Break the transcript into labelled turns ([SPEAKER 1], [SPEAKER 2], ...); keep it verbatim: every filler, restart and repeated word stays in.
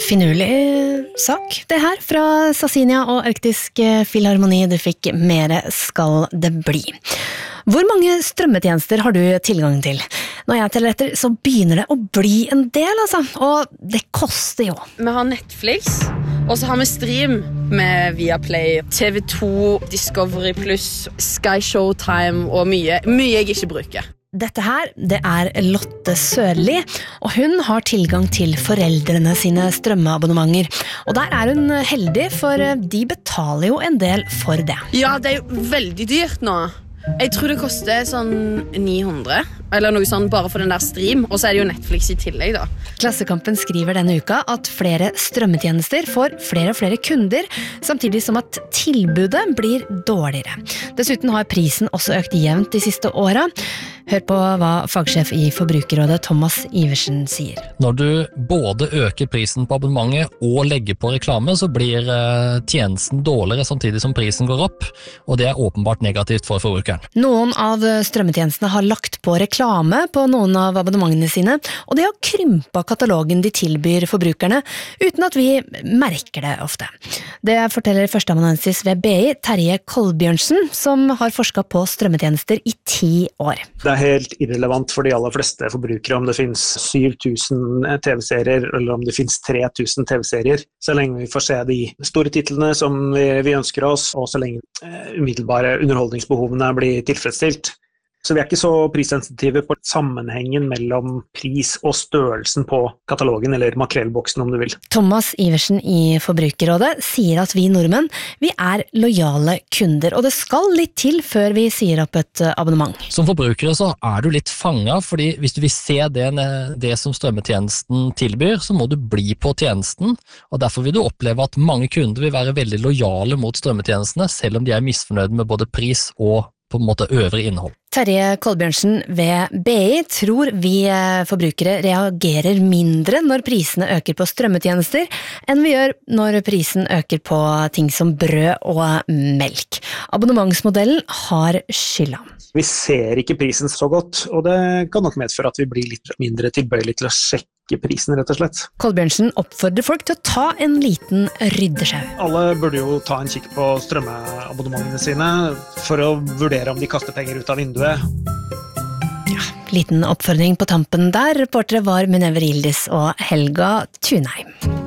[SPEAKER 1] finurlig sak, det her, fra Sasinia og Arktisk Filharmoni. Du fikk Mere skal det bli. Hvor mange strømmetjenester har du tilgang til? Når jeg teller etter, så begynner det å bli en del, altså. Og det koster jo.
[SPEAKER 2] Vi har Netflix, og så har vi stream med Viaplay, T V to, Discovery Plus, Sky Showtime og mye, mye jeg ikke bruker.
[SPEAKER 1] Dette her, det er Lotte Sørli, og hun har tilgang til foreldrene sine strømmeabonnementer. Og der er hun heldig, for de betaler jo en del for det.
[SPEAKER 2] Ja, det er jo veldig dyrt nå. Jeg tror det koster sånn ni hundre, eller noe sånn bare for den der stream, og så er det jo Netflix i tillegg da.
[SPEAKER 1] Klassekampen skriver denne uka at flere strømmetjenester får flere og flere kunder, samtidig som at tilbudet blir dårligere. Dessuten har prisen også økt jevnt de siste årene. Hør på hva fagsjef i Forbrukerrådet Thomas Iversen sier.
[SPEAKER 3] Når du både øker prisen på abonnementet og legger på reklame, så blir tjenesten dårligere samtidig som prisen går opp, og det er åpenbart negativt for forbrukeren.
[SPEAKER 1] Noen av strømmetjenestene har lagt på reklame på noen av abonnementene sine, og de har krympet katalogen de tilbyr forbrukerne, uten at vi merker det ofte. Det forteller førsteamanuensis ved B I, Terje Kolbjørnsen, som har forsket på strømmetjenester i ti år.
[SPEAKER 4] Det er helt irrelevant for de aller fleste forbrukere om det finnes syv tusen T V-serier, eller om det finnes tre tusen T V-serier, så lenge vi får se de store titlene som vi, vi ønsker oss, og så lenge uh, umiddelbare underholdningsbehovene blir tilfredsstilt. Så vi er ikke så prissensitive på sammenhengen mellom pris og størrelsen på katalogen, eller makrellboksen om du vil.
[SPEAKER 1] Thomas Iversen i Forbrukerrådet sier at vi nordmenn, vi er lojale kunder, og det skal litt til før vi sier opp et abonnement.
[SPEAKER 3] Som forbrukere så er du litt fanget, fordi hvis du vil se det, det som strømmetjenesten tilbyr, så må du bli på tjenesten, og derfor vil du oppleve at mange kunder vil være veldig lojale mot strømmetjenestene, selv om de er misfornøyde med både pris og på en måte øvrig innhold.
[SPEAKER 1] Terje Kolbjørnsen ved B I tror vi forbrukere reagerer mindre når prisene øker på strømmetjenester, enn vi gjør når prisen øker på ting som brød og melk. Abonnementsmodellen har skylda.
[SPEAKER 4] Vi ser ikke prisen så godt, og det kan nok medføre at vi blir litt mindre tilbøyelig til å sjekke prisen, rett og slett.
[SPEAKER 1] Kolbjørnsen oppfordrer folk til å ta en liten ryddesjau.
[SPEAKER 4] Alle burde jo ta en kikk på strømmeabonnementene sine for å vurdere om de kaster penger ut av vinduet.
[SPEAKER 1] Ja, liten oppfordring på tampen der. Reportere var Munevver Yildiz og Helga Thunheim.